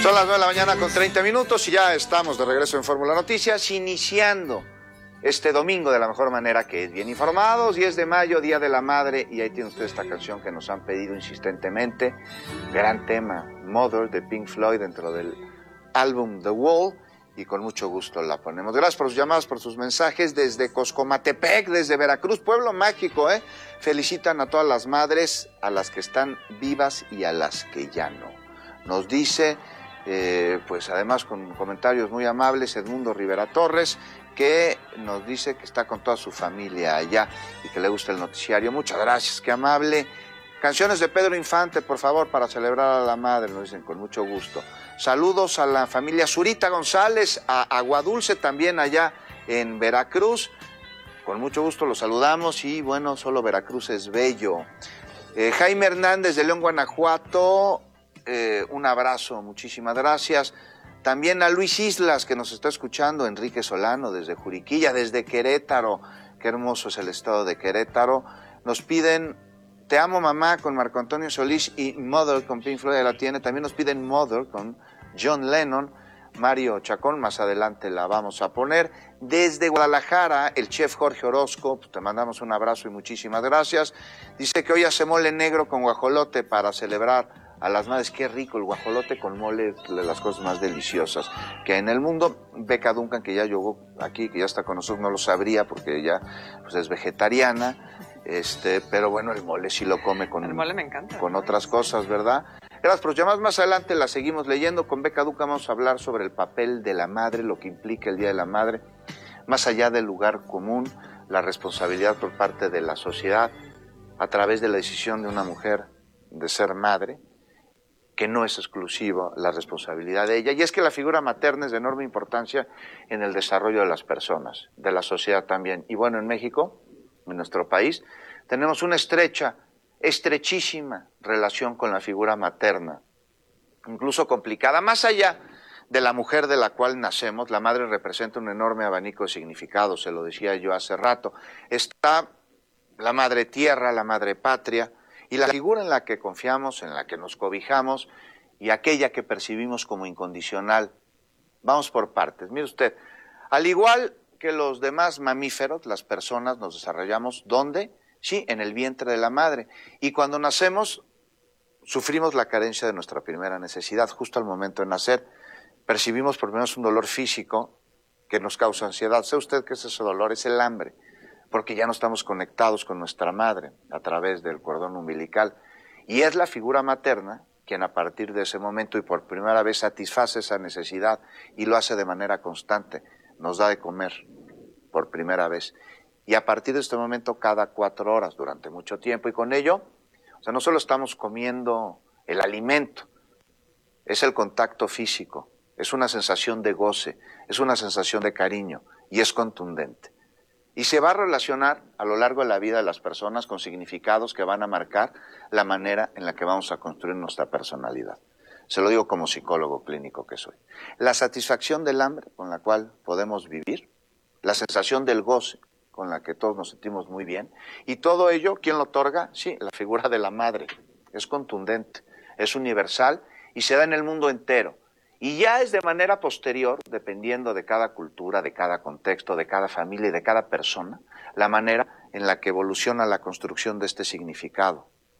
Son las 9 de la mañana con 30 minutos y ya estamos de regreso en Fórmula Noticias, iniciando este domingo de la mejor manera, que es bien informados. 10 de mayo, Día de la Madre, y ahí tiene usted esta canción que nos han pedido insistentemente. Gran tema, Mother, de Pink Floyd, dentro del álbum The Wall, y con mucho gusto la ponemos. Gracias por sus llamadas, por sus mensajes desde Coscomatepec, desde Veracruz, pueblo mágico, ¿eh? Felicitan a todas las madres, a las que están vivas y a las que ya no. Nos dice, pues además con comentarios muy amables, Edmundo Rivera Torres, que nos dice que está con toda su familia allá y que le gusta el noticiario. Muchas gracias, qué amable. Canciones de Pedro Infante, por favor, para celebrar a la madre, nos dicen con mucho gusto. Saludos a la familia Zurita González, a Aguadulce también allá en Veracruz. Con mucho gusto los saludamos y bueno, solo Veracruz es bello. Jaime Hernández de León, Guanajuato, un abrazo, muchísimas gracias. También a Luis Islas, que nos está escuchando, Enrique Solano desde Juriquilla, desde Querétaro, qué hermoso es el estado de Querétaro. Nos piden Te amo mamá con Marco Antonio Solís y Mother con Pink Floyd, la tiene. También nos piden Mother con John Lennon. Mario Chacón, más adelante la vamos a poner. Desde Guadalajara, el chef Jorge Orozco, te mandamos un abrazo y muchísimas gracias. Dice que hoy hace mole negro con guajolote para celebrar a las madres. Qué rico el guajolote con mole, de las cosas más deliciosas que en el mundo. Beca Duncan, que ya llegó aquí, que ya está con nosotros, no lo sabría porque ella pues, es vegetariana, pero bueno, el mole sí lo come con, el mole me encanta, con otras cosas, ¿verdad? Gracias por llamadas. Más adelante la seguimos leyendo. Con Beca Duncan vamos a hablar sobre el papel de la madre, lo que implica el Día de la Madre, más allá del lugar común, la responsabilidad por parte de la sociedad a través de la decisión de una mujer de ser madre, que no es exclusiva la responsabilidad de ella, y es que la figura materna es de enorme importancia en el desarrollo de las personas, de la sociedad también. Y bueno, en México, en nuestro país, tenemos una estrechísima relación con la figura materna, incluso complicada. Más allá de la mujer de la cual nacemos, la madre representa un enorme abanico de significados, se lo decía yo hace rato. Está la madre tierra, la madre patria, y la figura en la que confiamos, en la que nos cobijamos, y aquella que percibimos como incondicional. Vamos por partes. Mire usted, al igual que los demás mamíferos, las personas nos desarrollamos, ¿dónde? Sí, en el vientre de la madre. Y cuando nacemos, sufrimos la carencia de nuestra primera necesidad, justo al momento de nacer. Percibimos por lo menos un dolor físico que nos causa ansiedad. ¿Sabe usted qué es ese dolor? Es el hambre, porque ya no estamos conectados con nuestra madre a través del cordón umbilical. Y es la figura materna quien a partir de ese momento y por primera vez satisface esa necesidad y lo hace de manera constante. Nos da de comer por primera vez. Y a partir de este momento cada 4 horas durante mucho tiempo. Y con ello, o sea, no solo estamos comiendo el alimento, es el contacto físico, es una sensación de goce, es una sensación de cariño y es contundente. Y se va a relacionar a lo largo de la vida de las personas con significados que van a marcar la manera en la que vamos a construir nuestra personalidad. Se lo digo como psicólogo clínico que soy. La satisfacción del hambre con la cual podemos vivir, la sensación del goce con la que todos nos sentimos muy bien, y todo ello, ¿quién lo otorga? Sí, la figura de la madre. Es contundente, es universal y se da en el mundo entero. Y ya es de manera posterior, dependiendo de cada cultura, de cada contexto, de cada familia y de cada persona, la manera en la que evoluciona la construcción de este significado.